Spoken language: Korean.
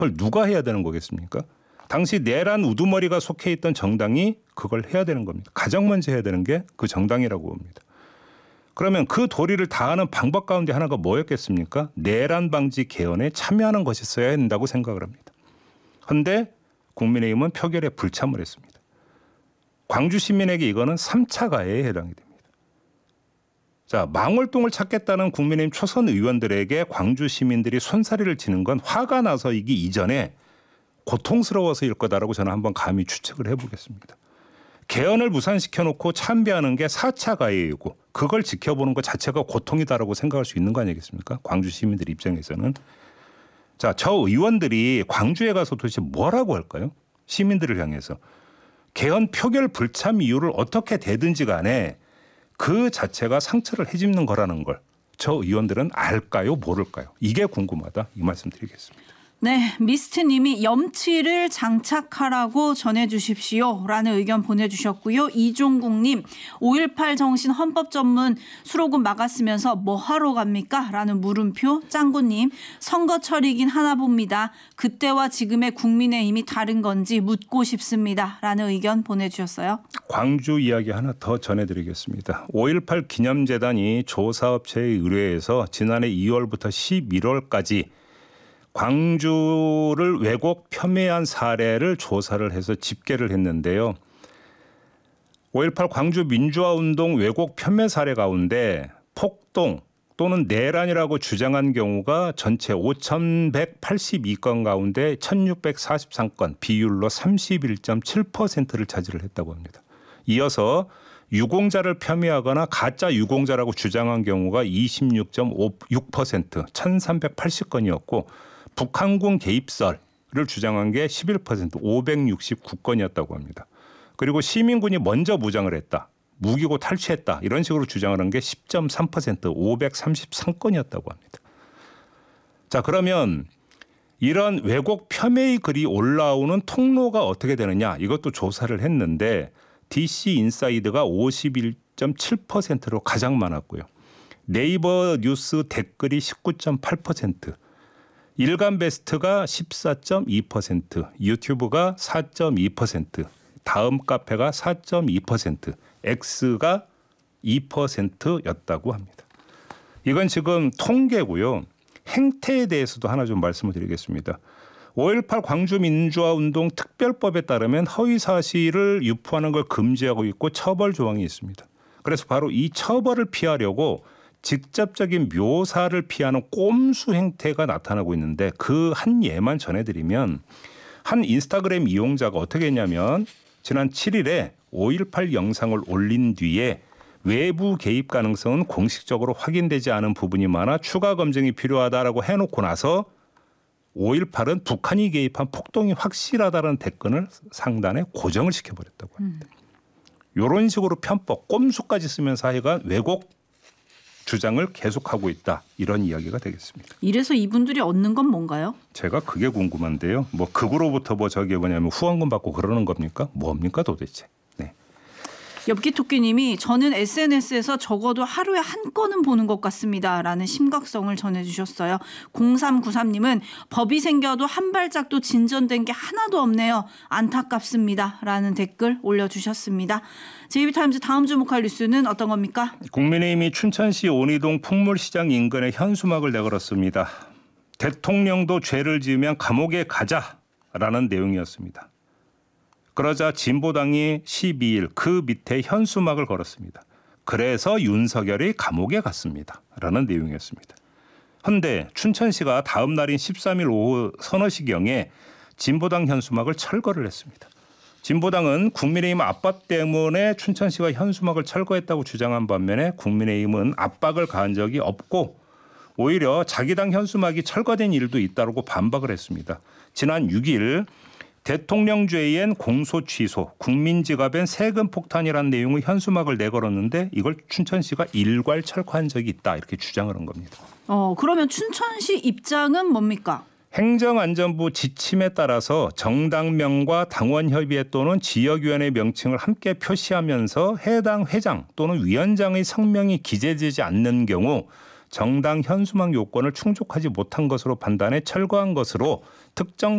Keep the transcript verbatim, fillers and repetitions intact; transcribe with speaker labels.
Speaker 1: 그걸 누가 해야 되는 거겠습니까? 당시 내란 우두머리가 속해 있던 정당이 그걸 해야 되는 겁니다. 가장 먼저 해야 되는 게 그 정당이라고 봅니다. 그러면 그 도리를 다하는 방법 가운데 하나가 뭐였겠습니까? 내란 방지 개헌에 참여하는 것이었어야 한다고 생각을 합니다. 그런데 국민의힘은 표결에 불참을 했습니다. 광주 시민에게 이거는 삼 차 가해에 해당이 됩니다. 자, 망월동을 찾겠다는 국민의힘 초선 의원들에게 광주 시민들이 손사리를 치는 건 화가 나서이기 이전에 고통스러워서일 거다라고 저는 한번 감히 추측을 해보겠습니다. 개헌을 무산시켜놓고 참배하는 게 사 차 가해이고 그걸 지켜보는 것 자체가 고통이다라고 생각할 수 있는 거 아니겠습니까? 광주 시민들 입장에서는. 자, 저 의원들이 광주에 가서 도대체 뭐라고 할까요? 시민들을 향해서. 개헌 표결 불참 이유를 어떻게 되든지 간에 그 자체가 상처를 해집는 거라는 걸 저 의원들은 알까요? 모를까요? 이게 궁금하다. 이 말씀 드리겠습니다.
Speaker 2: 네, 미스트님이 염치를 장착하라고 전해주십시오 라는 의견 보내주셨고요. 이종국님, 오일팔 정신 헌법 전문 수로금 막았으면서 뭐하러 갑니까? 라는 물음표. 짱구님, 선거철이긴 하나 봅니다. 그때와 지금의 국민의힘이 다른 건지 묻고 싶습니다 라는 의견 보내주셨어요.
Speaker 1: 광주 이야기 하나 더 전해드리겠습니다. 오일팔 기념재단이 조사업체에 의뢰해서 지난해 이월부터 십일월까지 광주를 왜곡 폄훼한 사례를 조사를 해서 집계를 했는데요. 오일팔 광주 민주화운동 왜곡 폄훼 사례 가운데 폭동 또는 내란이라고 주장한 경우가 전체 오천백팔십이 건 가운데 천육백사십삼 건 비율로 삼십일 점 칠 퍼센트를 차지를 했다고 합니다. 이어서 유공자를 폄훼하거나 가짜 유공자라고 주장한 경우가 이십육 점 오육 퍼센트 천삼백팔십 건이었고 북한군 개입설을 주장한 게 십일 퍼센트 오백육십구 건이었다고 합니다. 그리고 시민군이 먼저 무장을 했다. 무기고 탈취했다. 이런 식으로 주장을 한 게 십 점 삼 퍼센트 오백삼십삼 건이었다고 합니다. 자, 그러면 이런 왜곡 폄훼의 글이 올라오는 통로가 어떻게 되느냐. 이것도 조사를 했는데 디씨 인사이드가 오십일 점 칠 퍼센트로 가장 많았고요. 네이버 뉴스 댓글이 십구 점 팔 퍼센트, 일간베스트가 십사 점 이 퍼센트, 유튜브가 사 점 이 퍼센트, 다음 카페가 사 점 이 퍼센트, X가 이 퍼센트였다고 합니다. 이건 지금 통계고요. 행태에 대해서도 하나 좀 말씀을 드리겠습니다. 오일팔 광주민주화운동 특별법에 따르면 허위사실을 유포하는 걸 금지하고 있고 처벌 조항이 있습니다. 그래서 바로 이 처벌을 피하려고 직접적인 묘사를 피하는 꼼수 행태가 나타나고 있는데 그 한 예만 전해드리면 한 인스타그램 이용자가 어떻게 했냐면 지난 칠 일에 오일팔 영상을 올린 뒤에 외부 개입 가능성은 공식적으로 확인되지 않은 부분이 많아 추가 검증이 필요하다라고 해놓고 나서 오일팔은 북한이 개입한 폭동이 확실하다는 댓글을 상단에 고정을 시켜버렸다고 합니다. 음. 이런 식으로 편법, 꼼수까지 쓰면서 하여간 왜곡 주장을 계속하고 있다. 이런 이야기가 되겠습니다.
Speaker 2: 이래서 이분들이 얻는 건 뭔가요?
Speaker 1: 제가 그게 궁금한데요. 뭐 극으로부터 뭐 저게 뭐냐면 후원금 받고 그러는 겁니까? 뭡니까 도대체? 네.
Speaker 2: 엽기토끼님이 저는 에스엔에스에서 적어도 하루에 한 건은 보는 것 같습니다 라는 심각성을 전해주셨어요. 공삼구삼님은 법이 생겨도 한 발짝도 진전된 게 하나도 없네요. 안타깝습니다 라는 댓글 올려주셨습니다. 제이비타임즈 다음 주목할 뉴스는 어떤 겁니까?
Speaker 1: 국민의힘이 춘천시 온이동 풍물시장 인근에 현수막을 내걸었습니다. 대통령도 죄를 지으면 감옥에 가자라는 내용이었습니다. 그러자 진보당이 십이 일 그 밑에 현수막을 걸었습니다. 그래서 윤석열이 감옥에 갔습니다. 라는 내용이었습니다. 그런데 춘천시가 다음 날인 십삼 일 오후 서너 시경에 진보당 현수막을 철거를 했습니다. 진보당은 국민의힘 압박 때문에 춘천시가 현수막을 철거했다고 주장한 반면에 국민의힘은 압박을 가한 적이 없고 오히려 자기 당 현수막이 철거된 일도 있다고 반박을 했습니다. 지난 육 일 대통령죄엔 공소 취소, 국민지갑엔 세금 폭탄이라는 내용의 현수막을 내걸었는데 이걸 춘천시가 일괄 철거한 적이 있다 이렇게 주장을 한 겁니다.
Speaker 2: 어 그러면 춘천시 입장은 뭡니까?
Speaker 1: 행정안전부 지침에 따라서 정당명과 당원협의회 또는 지역위원회 명칭을 함께 표시하면서 해당 회장 또는 위원장의 성명이 기재되지 않는 경우 정당 현수막 요건을 충족하지 못한 것으로 판단해 철거한 것으로 특정